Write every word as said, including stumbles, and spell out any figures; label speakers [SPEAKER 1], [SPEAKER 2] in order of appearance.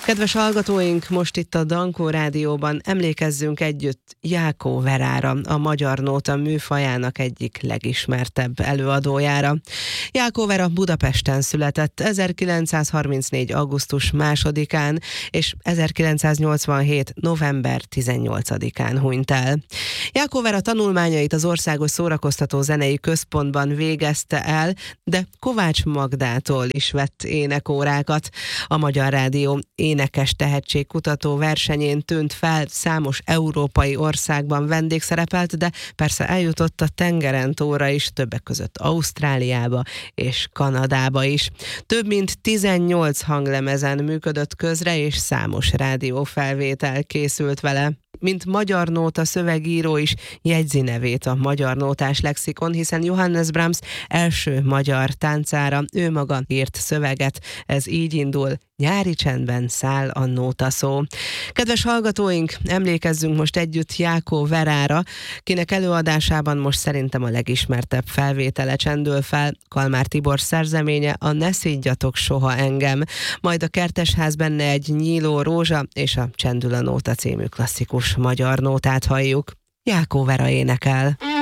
[SPEAKER 1] Kedves hallgatóink, most itt a Dankó Rádióban emlékezzünk együtt Jákó Verára, a magyar nóta műfajának egyik legismertebb előadójára. Jákó Vera Budapesten született ezerkilencszázharmincnégy. augusztus másodikán és ezerkilencszáznyolcvanhét. november tizennyolcadikán hunyt el. Jákó Vera tanulmányait az Országos Szórakoztató Zenei Központban végezte el, de Kovács Magdától is vett énekórákat. A Magyar Rádió énekes tehetségkutató versenyén tűnt fel, számos európai országban vendégszerepelt, de persze eljutott a tengeren túlra is, többek között Ausztráliába és Kanadába is. Több mint tizennyolc hanglemezen működött közre, és számos rádiófelvétel készült vele. Mint magyar nóta szövegíró is jegyzi nevét a magyar nótás lexikon, hiszen Johannes Brahms első magyar táncára ő maga írt szöveget. Ez így indul: nyári csendben száll a nóta szó. Kedves hallgatóink, emlékezzünk most együtt Jákó Verára, kinek előadásában most szerintem a legismertebb felvétele csendül fel, Kalmár Tibor szerzeménye, a Ne szidjatok soha engem, majd a Kertesház benne egy nyíló rózsa, és a Csendül a nóta című klasszikus magyar nótát halljuk. Jákó Vera énekel.